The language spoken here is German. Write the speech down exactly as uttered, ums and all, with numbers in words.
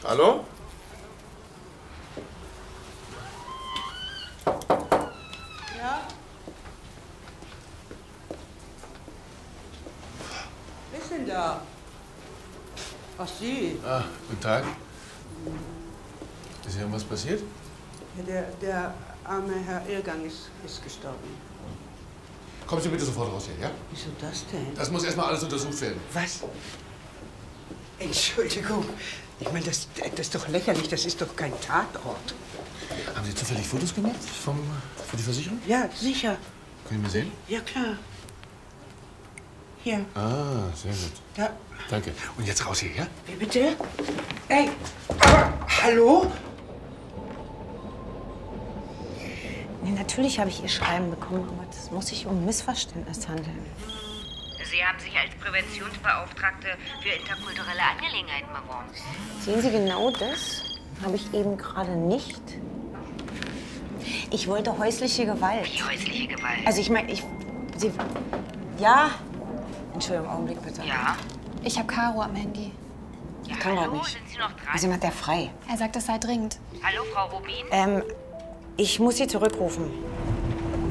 Hallo? Ja? Wer ist denn da? Ach, Sie. Ah, guten Tag. Ist irgendwas passiert? Ja, der, der arme Herr Irrgang ist, ist gestorben. Kommen Sie bitte sofort raus hier, ja? Wieso das denn? Das muss erstmal alles untersucht werden. Was? Entschuldigung. Ich meine, das, das ist doch lächerlich. Das ist doch kein Tatort. Haben Sie zufällig Fotos gemacht vom, für die Versicherung? Ja, sicher. Können Sie mal sehen? Ja, klar. Hier. Ah, sehr gut. Da. Danke. Und jetzt raus hier, ja? Wie bitte? Ey, aber hallo? Nee, natürlich habe ich Ihr Schreiben bekommen, aber das muss sich um Missverständnis handeln. Sie haben sich als Präventionsbeauftragte für interkulturelle Angelegenheiten beworben. Sehen Sie, genau das habe ich eben gerade nicht. Ich wollte häusliche Gewalt. Wie häusliche Gewalt? Also ich meine, ich... Sie... Ja? Entschuldigung, Augenblick bitte. Ja? Ich habe Caro am Handy. Ja, kann hallo, grad nicht. sind Sie noch dran? Ist jemand der frei? Er sagt, es sei dringend. Hallo, Frau Rubin? Ähm, ich muss Sie zurückrufen.